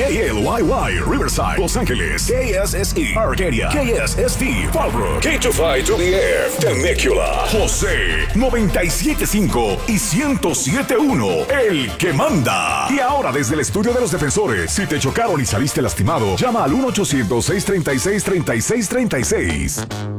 KLYY, Riverside, Los Ángeles. KSSE, Arcadia. KSST, Fallbrook. K25-2DF, Temecula. José, 97.5 y 107.1, el que manda. Y ahora desde el estudio de los defensores, si te chocaron y saliste lastimado, llama al 1-800-636-3636.